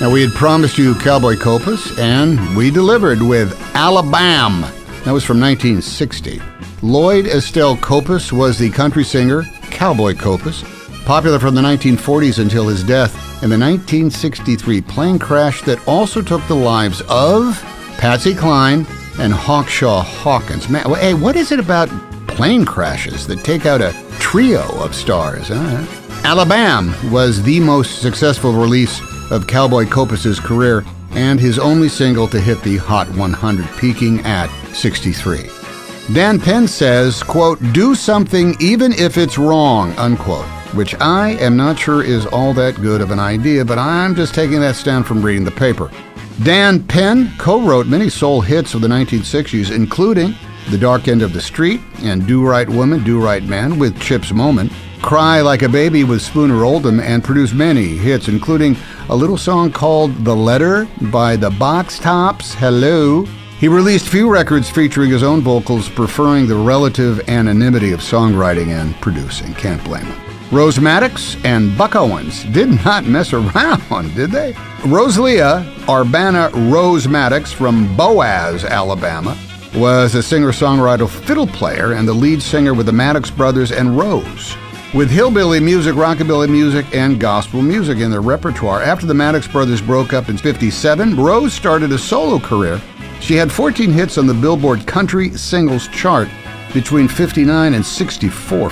Now, we had promised you Cowboy Copas, and we delivered with Alabama. That was from 1960. Lloyd Estelle Copas was the country singer Cowboy Copas, popular from the 1940s until his death in the 1963 plane crash that also took the lives of Patsy Cline and Hawkshaw Hawkins. Man, hey, what is it about plane crashes that take out a trio of stars? Huh? Alabama was the most successful release of Cowboy Copas' career and his only single to hit the Hot 100, peaking at 63. Dan Penn says, quote, "Do something even if it's wrong," unquote, which I am not sure is all that good of an idea, but I'm just taking that stand from reading the paper. Dan Penn co-wrote many soul hits of the 1960s, including The Dark End of the Street and Do Right Woman, Do Right Man with Chips Moman, Cry Like a Baby with Spooner Oldham, and produced many hits, including a little song called The Letter by the Box Tops. Hello. He released few records featuring his own vocals, preferring the relative anonymity of songwriting and producing. Can't blame him. Rose Maddox and Buck Owens did not mess around, did they? Rosalia Urbana Rose Maddox from Boaz, Alabama, was a singer-songwriter, fiddle player, and the lead singer with the Maddox Brothers and Rose. With hillbilly music, rockabilly music, and gospel music in their repertoire, after the Maddox Brothers broke up in '57, Rose started a solo career. She had 14 hits on the Billboard Country Singles Chart between '59 and '64.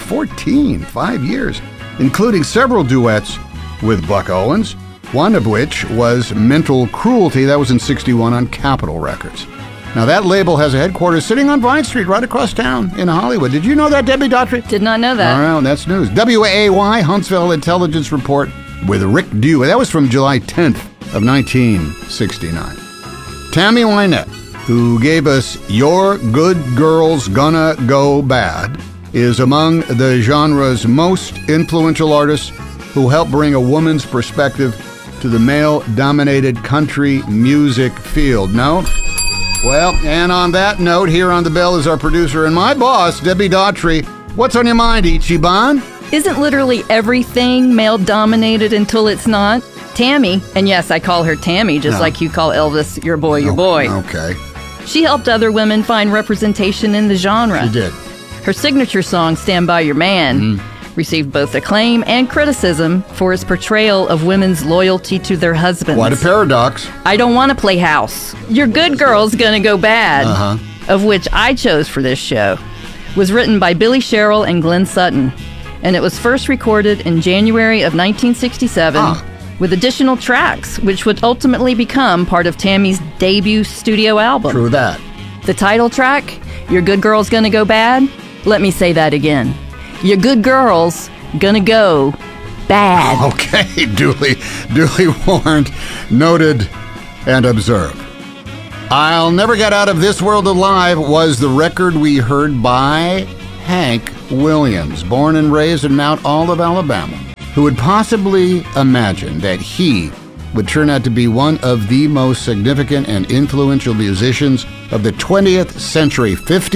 5 years, including several duets with Buck Owens, one of which was Mental Cruelty. That was in '61 on Capitol Records. Now, that label has a headquarters sitting on Vine Street right across town in Hollywood. Did you know that, Debbie Daughtry? Did not know that. All right, that's news. WAY Huntsville Intelligence Report with Rick Dew. That was from July 10th of 1969. Tammy Wynette, who gave us Your Good Girl's Gonna Go Bad, is among the genre's most influential artists who helped bring a woman's perspective to the male-dominated country music field. No? Well, and on that note, here on The Bell is our producer and my boss, Debbie Daughtry. What's on your mind, Ichiban? Isn't literally everything male-dominated until it's not? Tammy, and yes, I call her Tammy, just like you call Elvis your boy, your boy. Okay. She helped other women find representation in the genre. She did. Her signature song, Stand By Your Man, received both acclaim and criticism for its portrayal of women's loyalty to their husbands. Quite a paradox. I Don't Want to Play House, Your Good Girl's Gonna Go Bad, of which I chose for this show, was written by Billy Sherrill and Glenn Sutton, and it was first recorded in January of 1967 with additional tracks, which would ultimately become part of Tammy's debut studio album. True that. The title track, Your Good Girl's Gonna Go Bad, let me say that again. Your good girl's gonna go bad. Okay, duly warned, noted, and observed. I'll Never Get Out of This World Alive was the record we heard by Hank Williams, born and raised in Mount Olive, Alabama. Who would possibly imagine that he would turn out to be one of the most significant and influential musicians of the 20th century?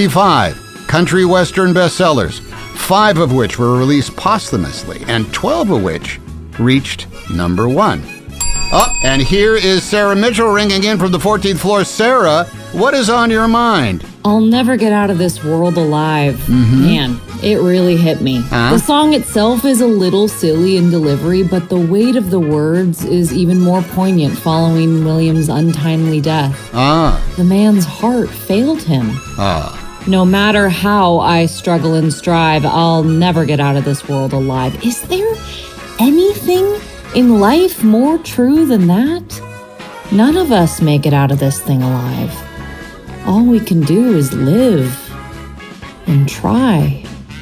55 country western bestsellers, 5 of which were released posthumously, and 12 of which reached number 1. Oh, and here is Sarah Mitchell ringing in from the 14th floor. Sarah, what is on your mind? I'll Never Get Out of This World Alive. Man, it really hit me. The song itself is a little silly in delivery, but the weight of the words is even more poignant following Williams' untimely death. The man's heart failed him. No matter how I struggle and strive, I'll never get out of this world alive. Is there anything in life more true than that? None of us make it out of this thing alive. All we can do is live and try.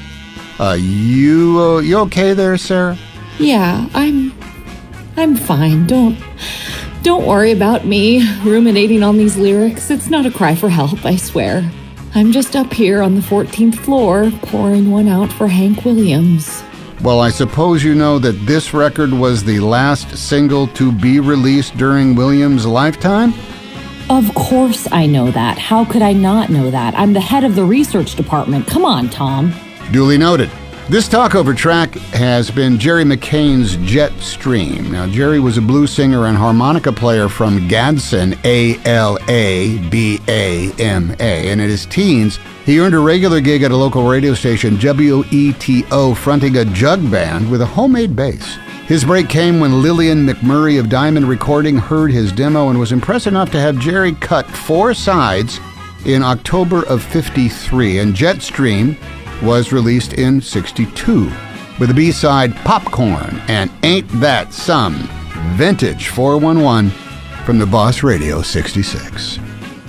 You okay there, Sarah? Yeah, I'm fine. Don't worry about me ruminating on these lyrics. It's not a cry for help, I swear. I'm just up here on the 14th floor pouring one out for Hank Williams. Well, I suppose you know that this record was the last single to be released during Williams' lifetime? Of course I know that. How could I not know that? I'm the head of the research department. Come on, Tom. Duly noted. This talkover track has been Jerry McCain's Jet Stream. Now, Jerry was a blues singer and harmonica player from Gadsden, Alabama, and in his teens, he earned a regular gig at a local radio station, WETO, fronting a jug band with a homemade bass. His break came when Lillian McMurray of Diamond Recording heard his demo and was impressed enough to have Jerry cut 4 sides in October of '53, and Jet Stream was released in '62 with the B-side Popcorn and Ain't That Some, vintage 411 from the Boss Radio 66.